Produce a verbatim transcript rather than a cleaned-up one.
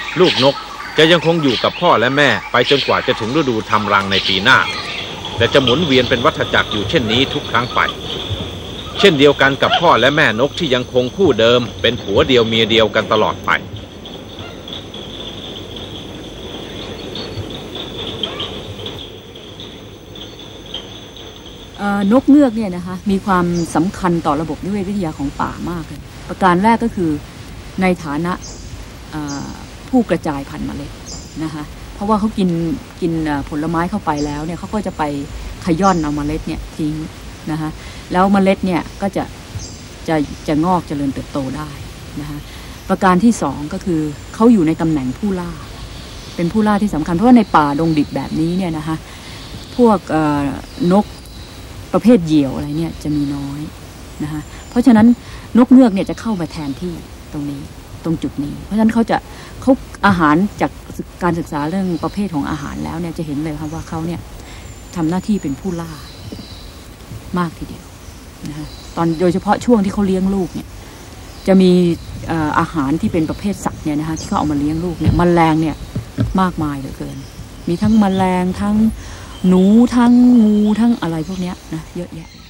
ลูกนกจะยังคงอยู่กับพ่อและแม่ไปจนกว่าจะถึงฤดูทำรังในปีหน้าแต่จะหมุนเวียนเป็นวัฏจักรอยู่เช่นนี้ทุกครั้งไปเช่นเดียวกันกับพ่อและแม่นกที่ยังคงคู่เดิมเป็นผัวเดียวเมียเดียวกันตลอดไปนกเงือกเนี่ยนะคะมีความสำคัญต่อระบบนิเวศวิทยาของป่ามากเลยประการแรกก็คือในฐานะผู้กระจายพันธุ์เมล็ดนะคะเพราะว่าเขากินกินผลไม้เข้าไปแล้วเนี่ยเขาก็จะไปขย่อนเอาเมล็ดเนี่ยทิ้งนะคะแล้วเมล็ดเนี่ยก็จะจะจะงอกเจริญเติบโตได้นะคะประการที่สองก็คือเขาอยู่ในตำแหน่งผู้ล่าเป็นผู้ล่าที่สำคัญเพราะว่าในป่าดงดิบแบบนี้เนี่ยนะคะพวกนกประเภทเหยี่ยวอะไรเนี่ยจะมีน้อยนะคะเพราะฉะนั้นนกเงือกเนี่ยจะเข้ามาแทนที่ตรงนี้ตรงจุดนี้เพราะฉะนั้นเขาจะเขาอาหารจากการศึกษาเรื่องประเภทของอาหารแล้วเนี่ยจะเห็นเลยค่ะว่าเขาเนี่ยทำหน้าที่เป็นผู้ล่ามากทีเดียวนะคะตอนโดยเฉพาะช่วงที่เขาเลี้ยงลูกเนี่ยจะมีอาหารที่เป็นประเภทสัตว์เนี่ยนะคะที่เขาเอามาเลี้ยงลูกเนี่ยแมลงเนี่ยมากมายเหลือเกินมีทั้งแมลงทั้งหนูทั้งงูทั้งอะไรพวกนี้นะเยอะแยะ